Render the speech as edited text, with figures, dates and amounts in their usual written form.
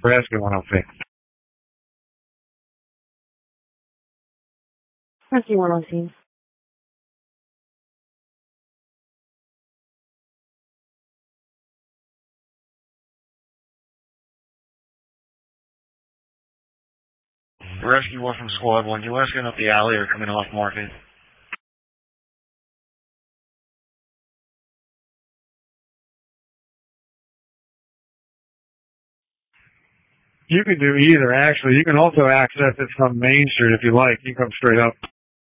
Rescue 106. Rescue 106. Rescue 1 from Squad 1. You asking up the alley or coming off Market? You can do either, actually. You can also access it from Main Street if you like. You can come straight up.